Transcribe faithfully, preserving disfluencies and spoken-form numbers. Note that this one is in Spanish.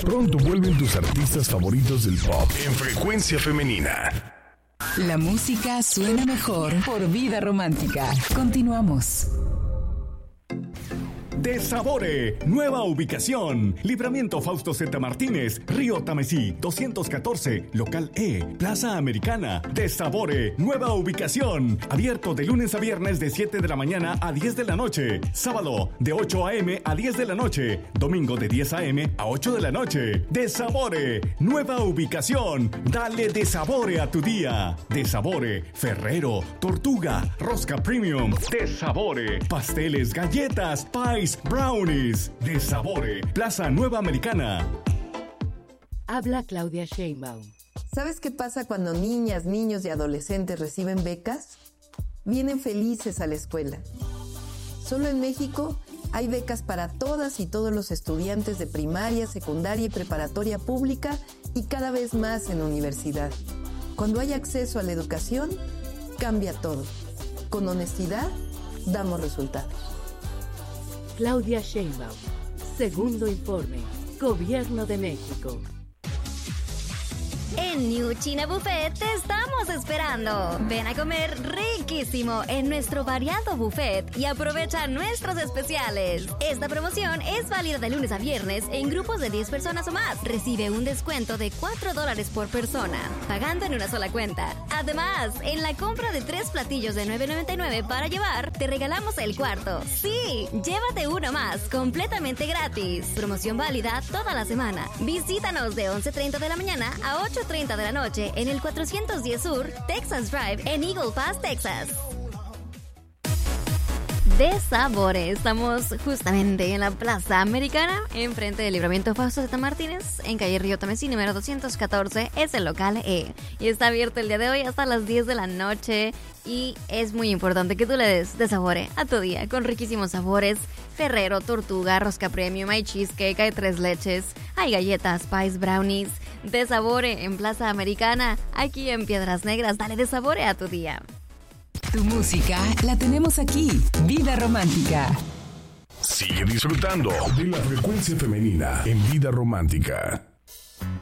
Pronto vuelven tus artistas favoritos del pop en Frecuencia Femenina. La música suena mejor por Vida Romántica. Continuamos. De Sabore, nueva ubicación. Libramiento Fausto Z. Martínez, Río Tamesí, doscientos catorce, Local E, Plaza Americana. De Sabore, nueva ubicación. Abierto de lunes a viernes de siete de la mañana a diez de la noche. Sábado de ocho a.m. a diez de la noche. Domingo de diez a.m. a ocho de la noche. De Sabore, nueva ubicación. Dale de Sabore a tu día. De Sabore, Ferrero, Tortuga, Rosca Premium. De Sabore, pasteles, galletas, pies, brownies. De Sabore, Plaza Nueva Americana. Habla Claudia Sheinbaum. ¿Sabes qué pasa cuando niñas, niños y adolescentes reciben becas? Vienen felices a la escuela. Solo en México hay becas para todas y todos los estudiantes de primaria, secundaria y preparatoria pública y cada vez más en universidad. Cuando hay acceso a la educación, cambia todo. Con honestidad, damos resultados. Claudia Sheinbaum. Segundo informe. Gobierno de México. En New China Buffet te estamos esperando. Ven a comer riquísimo en nuestro variado buffet y aprovecha nuestros especiales. Esta promoción es válida de lunes a viernes en grupos de diez personas o más. Recibe un descuento de cuatro dólares por persona, pagando en una sola cuenta. Además, en la compra de tres platillos de nueve noventa y nueve para llevar, te regalamos el cuarto. Sí, llévate uno más, completamente gratis. Promoción válida toda la semana. Visítanos de once treinta de la mañana a ocho treinta de la noche en el cuatrocientos diez Sur, Texas Drive, en Eagle Pass, Texas. De Sabore, estamos justamente en la Plaza Americana, enfrente del Libramiento Fausto Z. Martínez, en calle Río Tamesí, número doscientos catorce, es el local E. Y está abierto el día de hoy hasta las diez de la noche. Y es muy importante que tú le des de Sabore a tu día, con riquísimos sabores. Ferrero, Tortuga, Rosca Premium, hay cheesecake, hay tres leches, hay galletas, pies, brownies. De Sabore en Plaza Americana, aquí en Piedras Negras. Dale de Sabore a tu día. Tu música la tenemos aquí. Vida Romántica. Sigue disfrutando de la Frecuencia Femenina en Vida Romántica.